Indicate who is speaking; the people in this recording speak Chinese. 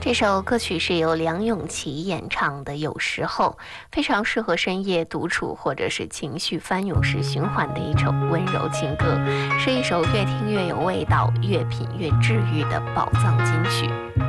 Speaker 1: 这首歌曲是由梁咏琪演唱的《有时候》，非常适合深夜独处或者是情绪翻涌时循环的一首温柔情歌，是一首越听越有味道、越品越治愈的宝藏金曲。